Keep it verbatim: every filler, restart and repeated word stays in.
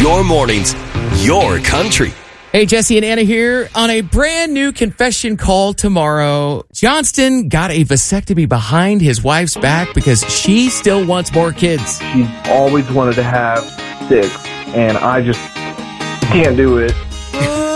Your mornings, your country. Hey, Jesse and Anna here on a brand new confession call tomorrow. Johnston got a vasectomy behind his wife's back because she still wants more kids. She's always wanted to have six, and I just can't do it.